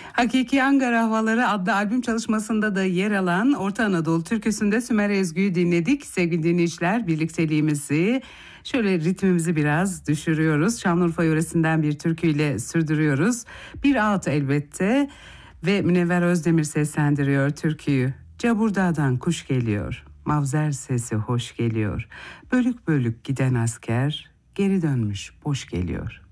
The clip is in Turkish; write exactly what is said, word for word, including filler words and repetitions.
Hakiki Ankara Havaları adlı albüm çalışmasında da yer alan Orta Anadolu türküsünde Sümer Ezgü'yü dinledik. Sevgili dinleyiciler, birlikteliğimizi, şöyle ritmimizi biraz düşürüyoruz. Şanlıurfa yöresinden bir türküyle sürdürüyoruz. Bir ağıt elbette ve Münevver Özdemir seslendiriyor türküyü. Caburdağ'dan kuş geliyor, mavzer sesi hoş geliyor. Bölük bölük giden asker geri dönmüş boş geliyor.